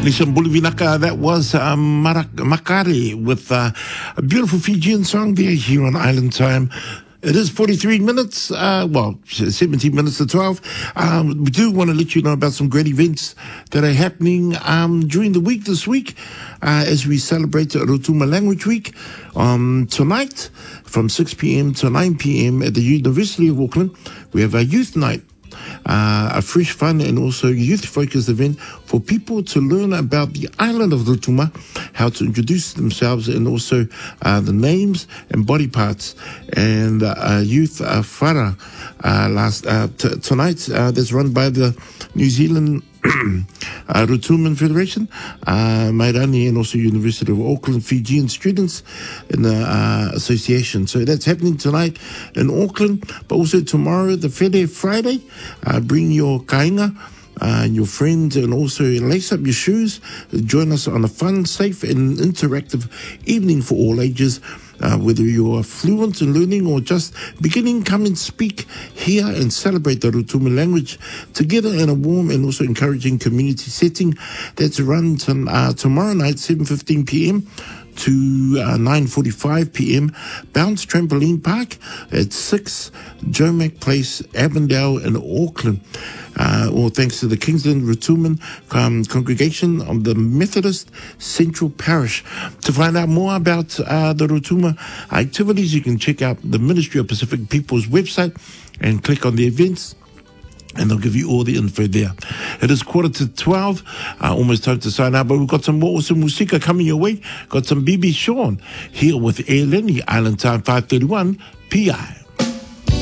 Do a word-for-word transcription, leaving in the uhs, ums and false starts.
Nishan Bolivinaka, that was uh, Marak- Makari with uh, a beautiful Fijian song there here on Island Time. It is forty-three minutes, uh, well, seventeen minutes to twelve. Um, we do want to let you know about some great events that are happening um, during the week this week uh, as we celebrate Rotuma Language Week. Um, tonight, from six p.m. to nine p.m. at the University of Auckland, we have our Youth Night. Uh, a fresh, fun and also youth-focused event for people to learn about the island of Rotuma, how to introduce themselves and also uh, the names and body parts. And uh, youth uh, whara uh, last uh, t- tonight uh, that's run by the New Zealand uh, Rotuman Federation, uh, Mairani and also University of Auckland Fijian students in the uh, association. So that's happening tonight in Auckland, but also tomorrow, the Fede Friday. Uh, bring your kainga, uh, your friends, and also lace up your shoes. Join us on a fun, safe, and interactive evening for all ages. Uh, whether you're fluent in learning or just beginning, come and speak here and celebrate the Rotuma language together in a warm and also encouraging community setting that's run to, uh, tomorrow night, seven fifteen p.m. to uh, nine forty-five p.m. Bounce Trampoline Park at six Jomac Place, Avondale in Auckland. Uh, all thanks to the Kingsland Rotuman um, congregation of the Methodist Central Parish. To find out more about uh, the Rotuma activities, you can check out the Ministry of Pacific People's website and click on the events, and they'll give you all the info there. It is quarter to twelve, uh, almost time to sign out, but we've got some more awesome musika coming your way. Got some B B Sean here with Air Lenny, Island Time five thirty-one P I.